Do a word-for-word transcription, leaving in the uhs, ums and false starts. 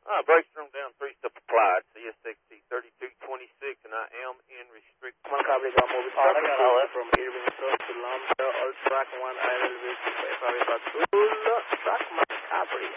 Uh, brakes thrown down, three step applied. C S X T thirty-two twenty-six, and I am in restricted. One copy, got moving Oh, I got all that. from Irving South to Lambda, all track one, I elevation, F R A Patrol, track one, Capri.